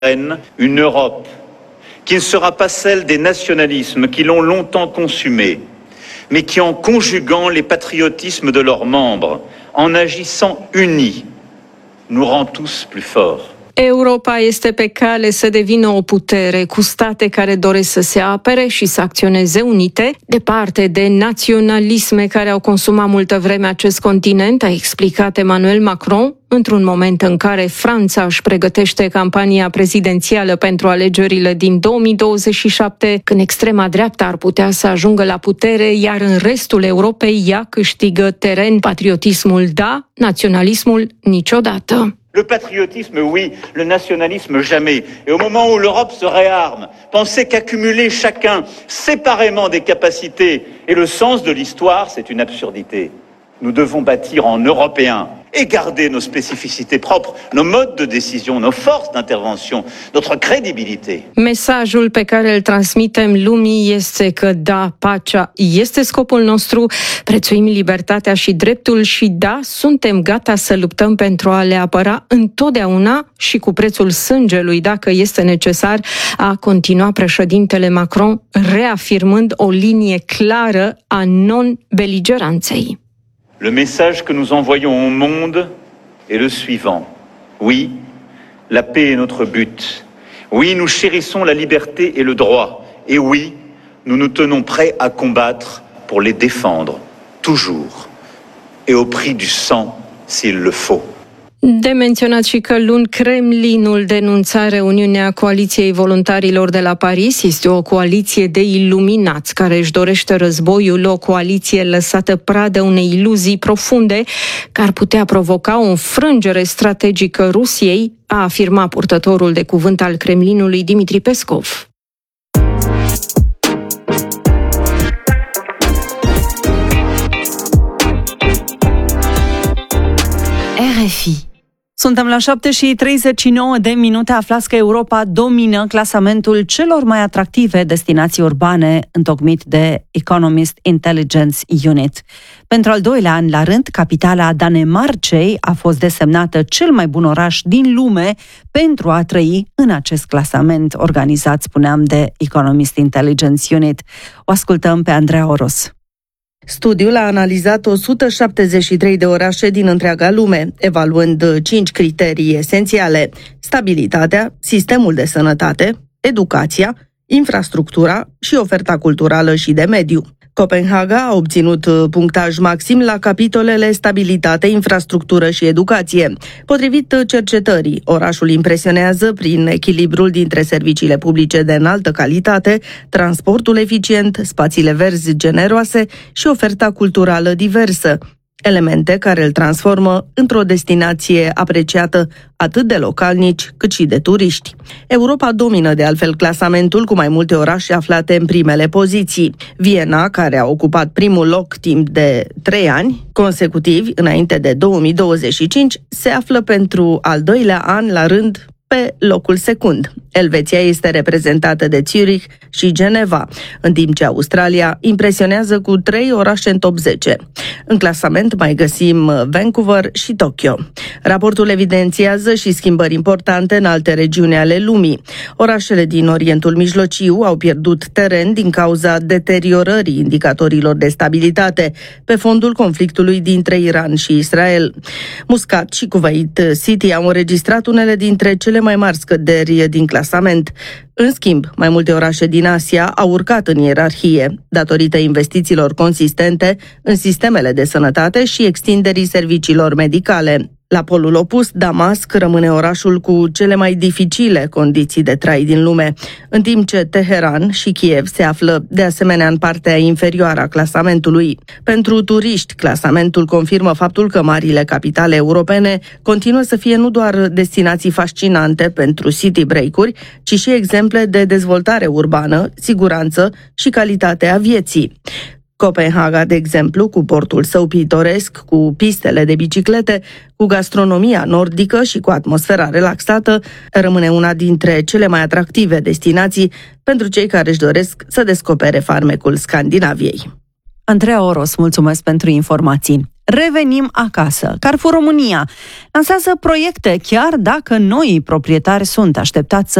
Une Europe qui ne sera pas celle des nationalismes qui l'ont longtemps consumée, mais qui, en conjuguant les patriotismes de leurs membres, en agissant unis, nous rend tous plus forts. Europa este pe cale să devină o putere cu state care doresc să se apere și să acționeze unite, departe de naționalisme care au consumat multă vreme acest continent, a explicat Emmanuel Macron, într-un moment în care Franța își pregătește campania prezidențială pentru alegerile din 2027, când extrema dreaptă ar putea să ajungă la putere, iar în restul Europei ea câștigă teren. Patriotismul da, naționalismul niciodată. Le patriotisme, oui, le nationalisme, jamais. Et au moment où l'Europe se réarme, penser qu'accumuler chacun séparément des capacités et le sens de l'histoire, c'est une absurdité. Nous devons bâtir en Européens et garder nos spécificités propres, nos modes de décision, nos forces d'intervention, notre crédibilité. Mesajul pe care îl transmitem lumii este că da, pacea este scopul nostru, prețuim libertatea și dreptul și da, suntem gata să luptăm pentru a le apăra întotdeauna și cu prețul sângelui, dacă este necesar, a continuat președintele Macron, reafirmând o linie clară a non-beligeranței. Le message que nous envoyons au monde est le suivant. Oui, la paix est notre but. Oui, nous chérissons la liberté et le droit. Et oui, nous nous tenons prêts à combattre pour les défendre, toujours, et au prix du sang, s'il le faut. De menționat și că luni Kremlinul denunța reuniunea Coaliției Voluntarilor de la Paris. Este o coaliție de iluminați care își dorește războiul, o coaliție lăsată pradă unei iluzii profunde care ar putea provoca o înfrângere strategică Rusiei, a afirmat purtătorul de cuvânt al Kremlinului Dmitri Peskov. RFI. Suntem la 7:39. Aflați că Europa domină clasamentul celor mai atractive destinații urbane întocmit de Economist Intelligence Unit. Pentru al doilea an la rând, capitala Danemarcei a fost desemnată cel mai bun oraș din lume pentru a trăi în acest clasament organizat, spuneam, de Economist Intelligence Unit. O ascultăm pe Andreea Oros. Studiul a analizat 173 de orașe din întreaga lume, evaluând 5 criterii esențiale: stabilitatea, sistemul de sănătate, educația, infrastructura și oferta culturală și de mediu. Copenhaga a obținut punctaj maxim la capitolele stabilitate, infrastructură și educație. Potrivit cercetării, orașul impresionează prin echilibrul dintre serviciile publice de înaltă calitate, transportul eficient, spațiile verzi generoase și oferta culturală diversă, elemente care îl transformă într-o destinație apreciată atât de localnici cât și de turiști. Europa domină de altfel clasamentul cu mai multe orașe aflate în primele poziții. Viena, care a ocupat primul loc timp de 3 ani consecutivi înainte de 2025, se află pentru al doilea an la rând pe locul secund. Elveția este reprezentată de Zurich și Geneva, în timp ce Australia impresionează cu 3 orașe în top 10. În clasament mai găsim Vancouver și Tokyo. Raportul evidențiază și schimbări importante în alte regiuni ale lumii. Orașele din Orientul Mijlociu au pierdut teren din cauza deteriorării indicatorilor de stabilitate pe fondul conflictului dintre Iran și Israel. Muscat și Kuwait City au înregistrat unele dintre cele mai mari scăderi din clasament. În schimb, mai multe orașe din Asia au urcat în ierarhie, datorită investițiilor consistente în sistemele de sănătate și extinderii serviciilor medicale. La polul opus, Damasc rămâne orașul cu cele mai dificile condiții de trai din lume, în timp ce Teheran și Kiev se află de asemenea în partea inferioară a clasamentului. Pentru turiști, clasamentul confirmă faptul că marile capitale europene continuă să fie nu doar destinații fascinante pentru city break-uri, ci și exemple de dezvoltare urbană, siguranță și calitate a vieții. Copenhaga, de exemplu, cu portul său pitoresc, cu pistele de biciclete, cu gastronomia nordică și cu atmosfera relaxată, rămâne una dintre cele mai atractive destinații pentru cei care își doresc să descopere farmecul Scandinaviei. Andreea Oros, mulțumesc pentru informații. Revenim acasă. Carrefour România lansează proiecte, chiar dacă noii proprietari sunt așteptați să